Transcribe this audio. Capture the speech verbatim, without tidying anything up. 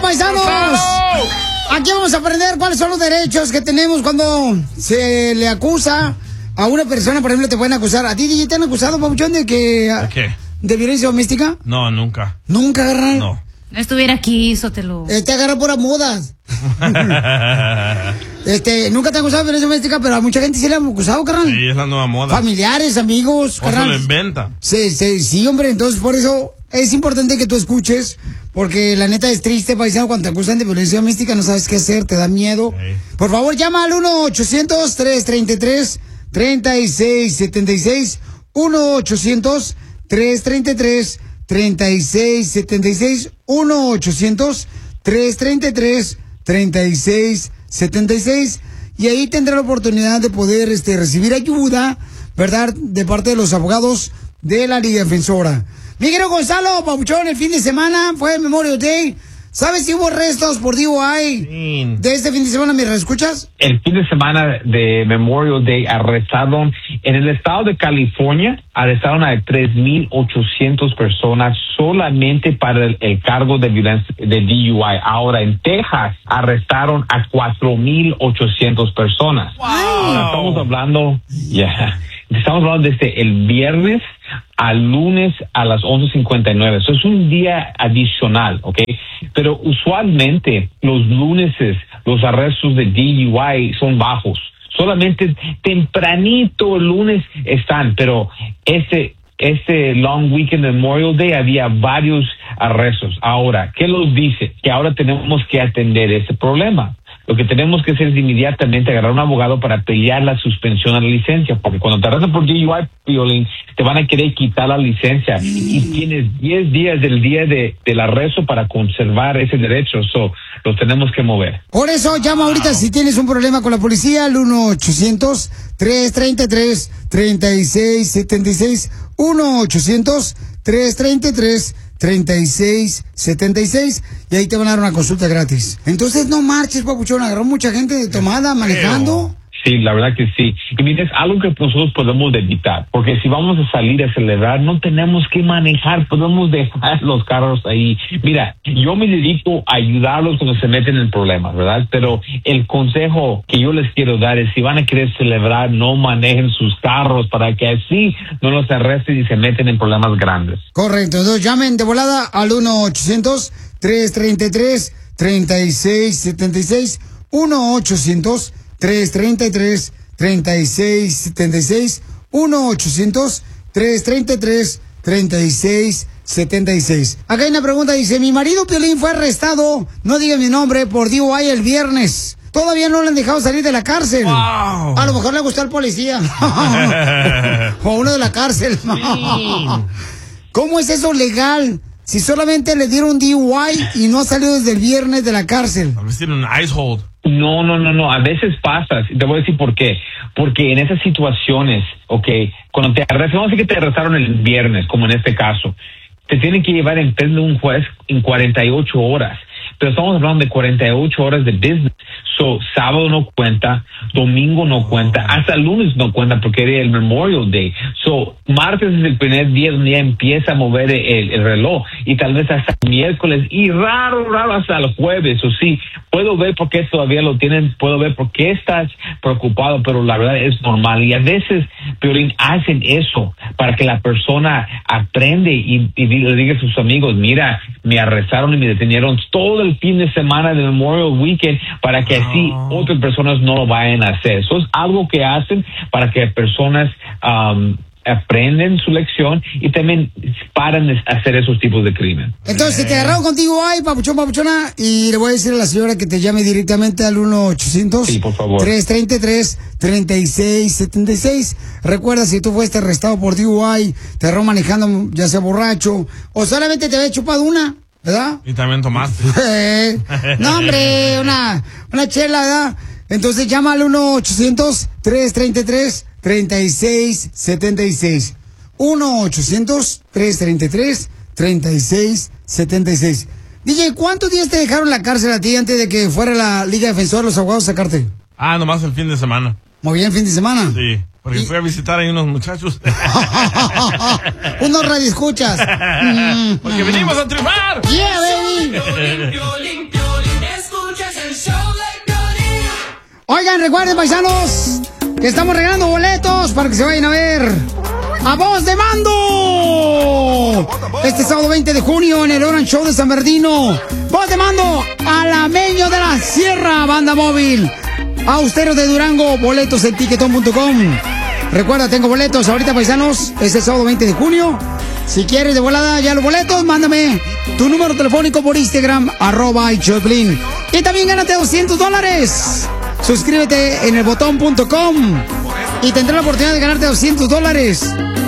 paisanos! Aquí vamos a aprender cuáles son los derechos que tenemos cuando se le acusa a una persona. Por ejemplo, te pueden acusar. ¿A ti, D J, te han acusado, papuchón, de que... ¿De qué? ¿De violencia doméstica? No, nunca. ¿Nunca, carnal? No. No estuviera aquí, Sotelo. Eh, te agarra puras modas. este, nunca te han acusado de violencia doméstica, pero a mucha gente sí le han acusado, carnal. Sí, es la nueva moda. Familiares, amigos, O se carnal. lo inventa. Sí, sí, sí, hombre. Entonces, por eso es importante que tú escuches, porque la neta es triste, paisano, cuando te acusan de violencia doméstica, no sabes qué hacer, te da miedo. Sí. Por favor, llama al uno ochocientos, tres treinta y tres, treinta y seis setenta y seis. uno ochocientos, tres treinta y tres, treinta y seis setenta y seis. uno ochocientos, tres treinta y tres, treinta y seis setenta y seis. Y ahí tendrá la oportunidad de poder este, recibir ayuda, ¿verdad?, de parte de los abogados de la Liga Defensora. Miguel Gonzalo, papuchón, el fin de semana fue Memorial Day. ¿Sabes si hubo arrestos por D U I sí. de este fin de semana? ¿Me escuchas? El fin de semana de Memorial Day arrestaron en el estado de California, arrestaron a tres mil ochocientas personas solamente para el, el cargo de violencia de D U I. Ahora en Texas arrestaron a cuatro mil ochocientas personas. Wow. Ahora estamos hablando, ya, yeah, estamos hablando desde el viernes al lunes a las once cincuenta y nueve. Eso es un día adicional, ¿ok? Pero usualmente los lunes los arrestos de D U I son bajos. Solamente tempranito el lunes están, pero este este long weekend Memorial Day había varios arrestos. Ahora, ¿qué nos dice? Que ahora tenemos que atender ese problema. Lo que tenemos que hacer es inmediatamente agarrar un abogado para pelear la suspensión a la licencia, porque cuando te arrestan por D U I, Piolín, te van a querer quitar la licencia y tienes diez días del día de, del arresto para conservar ese derecho. So, lo tenemos que mover. Por eso llama ahorita si tienes un problema con la policía al uno ochocientos, tres treinta y tres, treinta y seis setenta y seis. uno ochocientos, tres treinta y tres, treinta y seis setenta y seis, y ahí te van a dar una consulta gratis. Entonces no marches, papuchón, agarró mucha gente de tomada manejando. Sí, la verdad que sí. Y mira, es algo que nosotros podemos evitar, porque si vamos a salir a celebrar, no tenemos que manejar, podemos dejar los carros ahí. Mira, yo me dedico a ayudarlos cuando se meten en problemas, ¿verdad? Pero el consejo que yo les quiero dar es, si van a querer celebrar, no manejen sus carros para que así no los arresten y se meten en problemas grandes. Correcto, entonces llamen de volada al uno ochocientos, tres treinta y tres, treinta y seis setenta y seis, uno ochocientos, tres treinta y tres, treinta y seis setenta y seis, uno ochocientos, tres treinta y tres, treinta y seis setenta y seis. Acá hay una pregunta, dice, mi marido Piolín fue arrestado, no diga mi nombre, por D U I el viernes. Todavía no le han dejado salir de la cárcel. Wow. A lo mejor le gustó al policía. O uno de la cárcel. ¿Cómo es eso legal? Si solamente le dieron D U I y no ha salido desde el viernes de la cárcel. A veces tiene un ice hold. No, no, no, no. A veces pasa. Te voy a decir por qué. Porque en esas situaciones, ok, cuando te arrestan, vamos a decir que te arrestaron el viernes, como en este caso, te tienen que llevar en frente de un juez en cuarenta y ocho horas. Pero estamos hablando de cuarenta y ocho horas de business. So, sábado no cuenta, domingo no cuenta, hasta lunes no cuenta porque era el Memorial Day. So, martes es el primer día donde ya empieza a mover el, el reloj y tal vez hasta miércoles y raro, raro hasta el jueves. O sí, puedo ver por qué todavía lo tienen, puedo ver por qué estás preocupado, pero la verdad es normal. Y a veces, Piolín, hacen eso para que la persona aprende y, y le diga a sus amigos, mira, me arrestaron y me detenieron todo el fin de semana de Memorial Weekend para que así otras personas no lo vayan a hacer. Eso es algo que hacen para que personas um, aprenden su lección y también paran de hacer esos tipos de crimen. Entonces, si te agarraron contigo, ay, papuchón, papuchona, y le voy a decir a la señora que te llame directamente al uno ochocientos, sí, por favor, tres treinta y tres, treinta y seis setenta y seis. Recuerda, si tú fuiste arrestado por D U I, te agarró manejando, ya sea borracho, o solamente te había chupado una, ¿verdad? Y también tomaste. Eh, no, hombre, una, una chela, ¿verdad? Entonces llama al uno ochocientos, tres treinta y tres, treinta y seis setenta y seis. uno ochocientos, tres treinta y tres, treinta y seis setenta y seis. D J, ¿cuántos días te dejaron en la cárcel a ti antes de que fuera la Liga Defensora los abogados a sacarte? Ah, nomás el fin de semana. Muy bien, fin de semana. Sí, porque y... fui a visitar ahí unos muchachos. Unos radioescuchas. Porque venimos a triunfar. Yeah, baby. Oigan, recuerden, paisanos, que estamos regalando boletos para que se vayan a ver a Voz de Mando este sábado veinte de junio en el Orange Show de San Bernardino. Voz de Mando, Alameño de la Sierra, banda móvil. Austeros de Durango, boletos en tiquetón punto com. Recuerda, tengo boletos ahorita, paisanos, este sábado veinte de junio. Si quieres de volada ya los boletos, mándame tu número telefónico por Instagram, arroba el Choplin. Y también gánate doscientos dólares. Suscríbete en el botón punto com y tendrás la oportunidad de ganarte doscientos dólares.